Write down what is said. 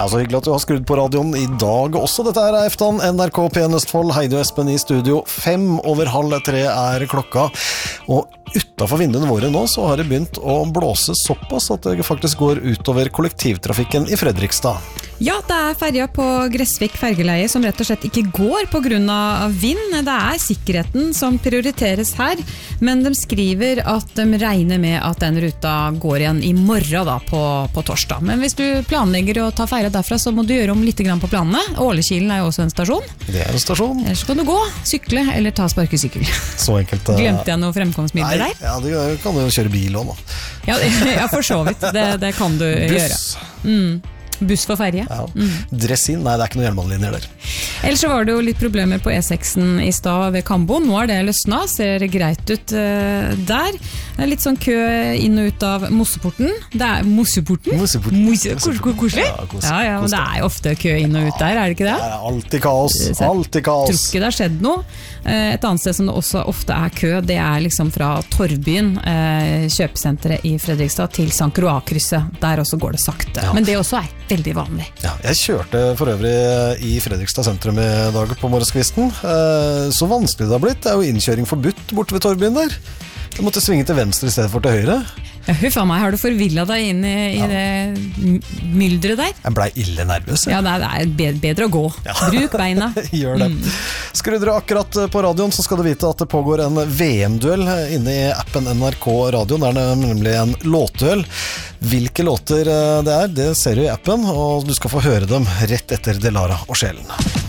Så hyggelig at du har skrudd på radioen I dag også. Dette er Eftan, NRK P1 Østfold, Heidi og Espen I studio. 2:05 klokka. Og utenfor vinduene våre nå så har det begynt å blåse såpass at det faktisk går utover kollektivtrafikken I Fredrikstad. Ja, det er ferja på Gressvik fergeleie som rett og slett ikke går på grunn av vind. Det er sikkerheten som prioriteres her, men de skriver at de regner med at den ruta går igjen I morgen da, på torsdag. Men hvis du planlegger å ta ferja derfra, så må du gjøre om litt grann på planene. Ålekilen jo også en stasjon. Det en stasjon. Ellers kan du gå, sykle eller ta sparkesykkel. Så enkelt. Glemte jeg noe fremkomstmidler der? Ja, du kan jo kjøre bil også nå. Ja, for så vidt. Det kan du gjøre. Buss for ferje. Ja. Dressin, nei, det ikke noen jernbanelinjer der. Ellers så var det jo litt problemer på E6-en I stad ved Kambo. Nå det løsna, ser greit ut der. Det litt sånn kø inn og ut av Mosseporten. Det Mosseporten? Koselig? Ja, men det jo ofte kø inn og ut der, det ikke det? Det alltid kaos, alltid kaos. Tror ikke det har skjedd noe. Et annet sted som det også ofte kø, det liksom fra Torvbyen, kjøpesenteret I Fredrikstad, til St. Croix-krysset. Der også går det sakte. Ja. Men det også veldig vanlig. Ja, jeg kjørte for øvrig I Fredrikstad sentrum I dag på morgenskvisten. Så vanskelig det har blitt. Det jo innkjøring forbudt borte ved Torvbyen der. Jeg måtte svinge til venstre I stedet for til høyre. Ja, huff av meg, har du forvillet deg inn I det myldret der? Jeg ble ille nervøs. Ja, det bedre å gå. Ja. Bruk beina. Gjør det. Skrur dere akkurat på radioen, så skal du vite at det pågår en VM-duell inne I appen NRK Radio. Det nemlig en låtduell. Hvilke låter det det ser du I appen, og du skal få høre dem rett etter Delara og Sjelen.